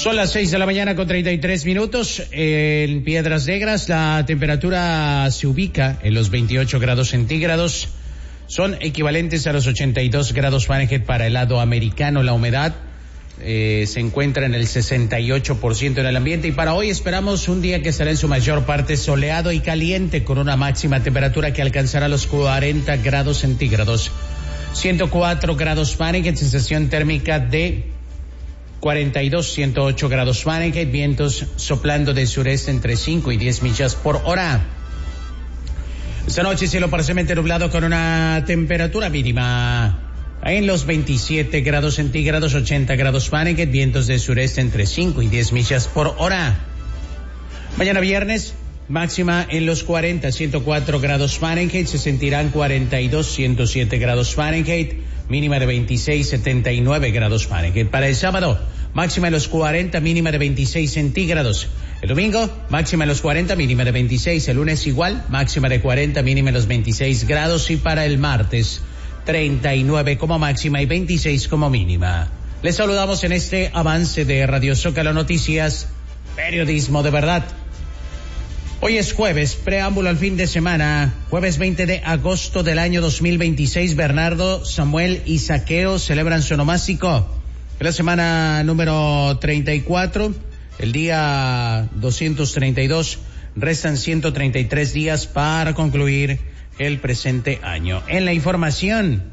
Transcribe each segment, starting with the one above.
Son las 6 de la mañana con 33 minutos. En Piedras Negras la temperatura se ubica en los 28 grados centígrados. Son equivalentes a los 82 grados Fahrenheit para el lado americano. La humedad se encuentra en el 68% en el ambiente. Y para hoy esperamos un día que estará en su mayor parte soleado y caliente, con una máxima temperatura que alcanzará los 40 grados centígrados. 104 grados Fahrenheit, sensación térmica de 108 grados Fahrenheit, vientos soplando del sureste entre 5 y 10 millas por hora. Esta noche cielo parcialmente nublado con una temperatura mínima en los 27 grados centígrados, 80 grados Fahrenheit, vientos del sureste entre 5 y 10 millas por hora. Mañana viernes, máxima en los 104 grados Fahrenheit, se sentirán 107 grados Fahrenheit, mínima de 26, 79 grados Fahrenheit. Para el sábado, máxima en los 40, mínima de 26 centígrados. El domingo, máxima en los 40, mínima de 26. El lunes igual, máxima de 40, mínima en los 26 grados. Y para el martes, 39 como máxima y 26 como mínima. Les saludamos en este avance de Radio Zócalo Noticias, periodismo de verdad. Hoy es jueves, preámbulo al fin de semana, jueves 20 de agosto del año 2026. Bernardo, Samuel y Saqueo celebran su onomástico. La semana número 34, el día 232, restan 133 días para concluir el presente año. En la información,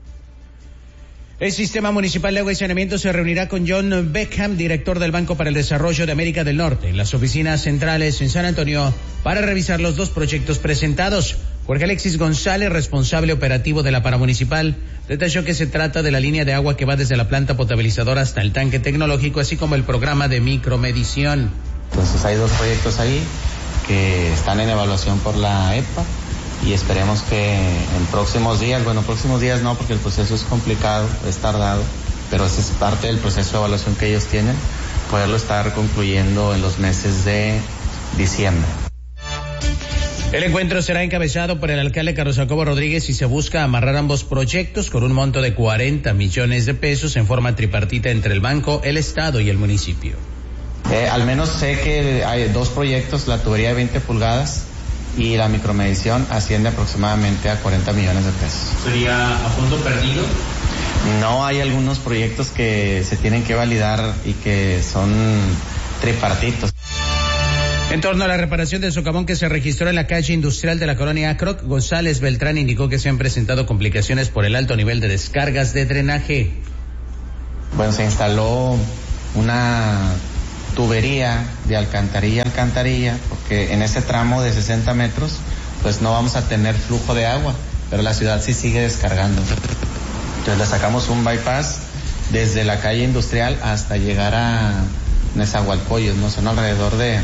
el Sistema Municipal de Agua y Saneamiento se reunirá con John Beckham, director del Banco para el Desarrollo de América del Norte, en las oficinas centrales en San Antonio, para revisar los dos proyectos presentados. Jorge Alexis González, responsable operativo de la Paramunicipal, detalló que se trata de la línea de agua que va desde la planta potabilizadora hasta el tanque tecnológico, así como el programa de micromedición. Entonces hay dos proyectos ahí que están en evaluación por la EPA y esperemos que en próximos días no, porque el proceso es complicado, es tardado, pero ese es parte del proceso de evaluación que ellos tienen, poderlo estar concluyendo en los meses de diciembre. El encuentro será encabezado por el alcalde Carlos Jacobo Rodríguez y se busca amarrar ambos proyectos con un monto de 40 millones de pesos en forma tripartita entre el banco, el estado y el municipio. Al menos sé que hay dos proyectos, la tubería de 20 pulgadas y la micromedición asciende aproximadamente a 40 millones de pesos. ¿Sería a fondo perdido? No, hay algunos proyectos que se tienen que validar y que son tripartitos. En torno a la reparación del socavón que se registró en la calle industrial de la colonia Acroc, González Beltrán indicó que se han presentado complicaciones por el alto nivel de descargas de drenaje. Bueno, se instaló una tubería de alcantarilla a alcantarilla, porque en ese tramo de 60 metros, pues no vamos a tener flujo de agua, pero la ciudad sí sigue descargando. Entonces le sacamos un bypass desde la calle industrial hasta llegar a Nezahualcóyotl, ¿no? Son alrededor de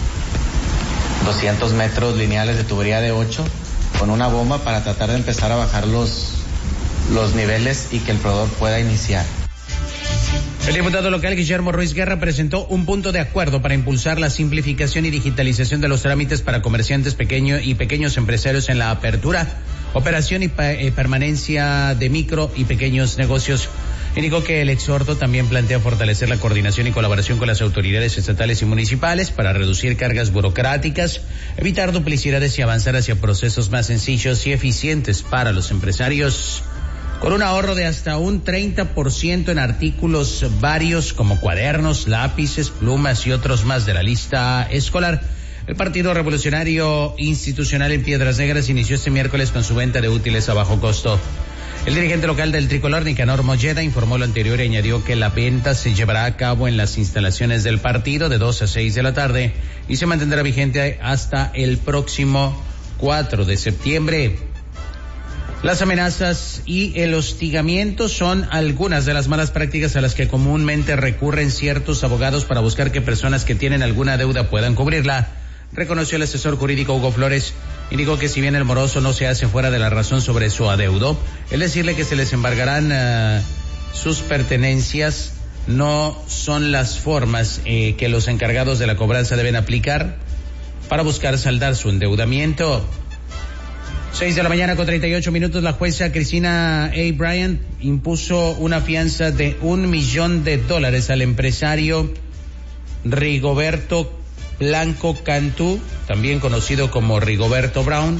200 metros lineales de tubería de 8 con una bomba para tratar de empezar a bajar los niveles y que el proveedor pueda iniciar. El diputado local Guillermo Ruiz Guerra presentó un punto de acuerdo para impulsar la simplificación y digitalización de los trámites para comerciantes pequeños empresarios en la apertura, operación y permanencia de micro y pequeños negocios. Indicó que el exhorto también plantea fortalecer la coordinación y colaboración con las autoridades estatales y municipales para reducir cargas burocráticas, evitar duplicidades y avanzar hacia procesos más sencillos y eficientes para los empresarios. Con un ahorro de hasta un 30% en artículos varios como cuadernos, lápices, plumas y otros más de la lista escolar, el Partido Revolucionario Institucional en Piedras Negras inició este miércoles con su venta de útiles a bajo costo. El dirigente local del tricolor, Nicanor Molleda, informó lo anterior y añadió que la venta se llevará a cabo en las instalaciones del partido de 2 a 6 de la tarde y se mantendrá vigente hasta el próximo 4 de septiembre. Las amenazas y el hostigamiento son algunas de las malas prácticas a las que comúnmente recurren ciertos abogados para buscar que personas que tienen alguna deuda puedan cubrirla, reconoció el asesor jurídico Hugo Flores. Indicó que si bien el moroso no se hace fuera de la razón sobre su adeudo, el decirle que se les embargarán sus pertenencias no son las formas que los encargados de la cobranza deben aplicar para buscar saldar su endeudamiento. 6 de la mañana con 38 minutos, la jueza Cristina A. Bryant impuso una fianza de $1 millón al empresario Rigoberto Blanco Cantú, también conocido como Rigoberto Brown,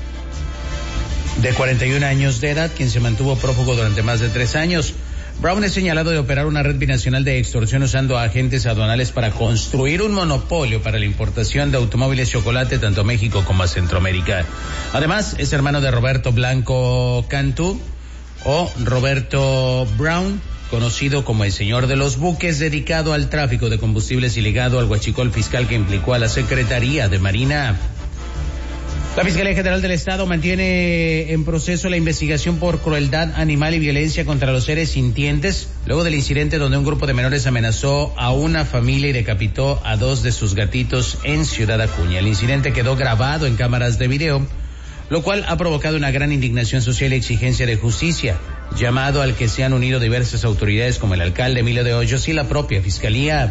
de 41 años de edad, quien se mantuvo prófugo durante más de 3 años. Brown es señalado de operar una red binacional de extorsión usando agentes aduanales para construir un monopolio para la importación de automóviles chocolate tanto a México como a Centroamérica. Además, es hermano de Roberto Blanco Cantú o Roberto Brown, conocido como el señor de los buques, dedicado al tráfico de combustibles y ligado al huachicol fiscal que implicó a la Secretaría de Marina. La Fiscalía General del Estado mantiene en proceso la investigación por crueldad animal y violencia contra los seres sintientes, luego del incidente donde un grupo de menores amenazó a una familia y decapitó a 2 de sus gatitos en Ciudad Acuña. El incidente quedó grabado en cámaras de video, lo cual ha provocado una gran indignación social y exigencia de justicia, llamado al que se han unido diversas autoridades como el alcalde Emilio de Hoyos y la propia Fiscalía.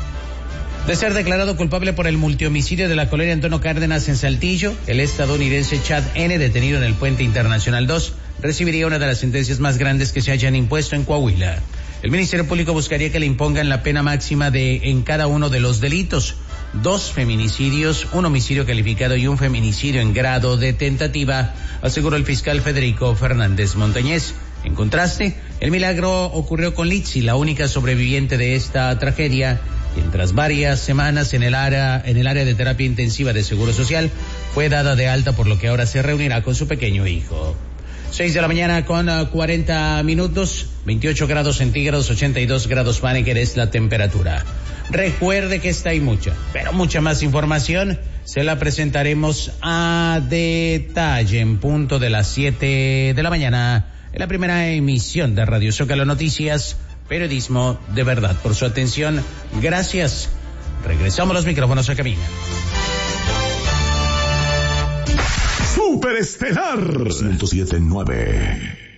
De ser declarado culpable por el multihomicidio de la colonia Antonio Cárdenas en Saltillo, el estadounidense Chad N., detenido en el Puente Internacional 2, recibiría una de las sentencias más grandes que se hayan impuesto en Coahuila. El Ministerio Público buscaría que le impongan la pena máxima en cada uno de los delitos: 2 feminicidios, 1 homicidio calificado y 1 feminicidio en grado de tentativa, aseguró el fiscal Federico Fernández Montañez. En contraste, el milagro ocurrió con Litsi, la única sobreviviente de esta tragedia, quien tras varias semanas en el área de terapia intensiva de Seguro Social fue dada de alta, por lo que ahora se reunirá con su pequeño hijo. 6 de la mañana con 40 minutos, 28 grados centígrados, 82 grados Fahrenheit es la temperatura. Recuerde que esta y mucha, pero mucha más información se la presentaremos a detalle en punto de las 7 de la mañana en la primera emisión de Radio Zócalo Noticias, periodismo de verdad. Por su atención, gracias. Regresamos los micrófonos a cabina. Superestelar 107.9.